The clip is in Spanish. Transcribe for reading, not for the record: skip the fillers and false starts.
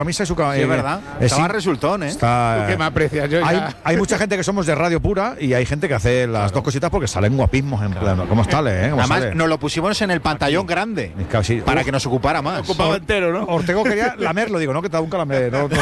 camisa y su Sí, es verdad. Estaba resultón, ¿eh? ¿Tú qué me aprecias? Yo ya... Hay mucha gente que somos de radio pura y hay gente que hace las dos cositas porque salen guapismos en plano. ¿Cómo sale, ¿Cómo Además, sale? nos lo pusimos en el pantallón grande Casi. para que nos ocupara más. Ocupaba entero, ¿no? Ortego quería lamerlo, digo, no, que te da un calambre. No,